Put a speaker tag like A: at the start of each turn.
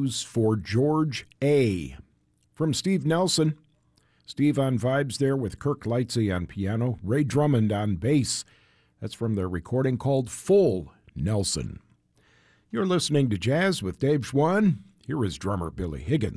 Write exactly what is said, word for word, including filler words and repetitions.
A: Blues for George A. From Steve Nelson. Steve on vibes there with Kirk Lightsey on piano, Ray Drummond on bass. That's from their recording called Full Nelson. You're listening to Jazz with Dave Schwann. Here is drummer Billy Higgins.